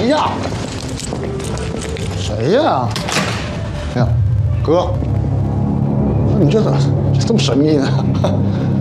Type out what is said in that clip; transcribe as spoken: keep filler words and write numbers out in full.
谁呀？谁呀？哎呀，哥，你这咋这么神秘呢？